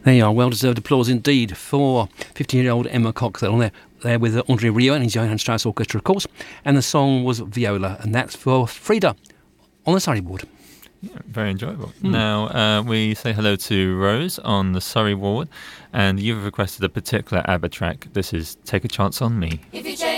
There you are, well-deserved applause indeed for 15-year-old Emma Coxell there with André Rieu and his Johann Strauss Orchestra, of course, and the song was Viola, and that's for Frida on the Surrey ward. Yeah, very enjoyable. Now, we say hello to Rose on the Surrey ward, and you've requested a particular ABBA track. This is Take a Chance on Me. If you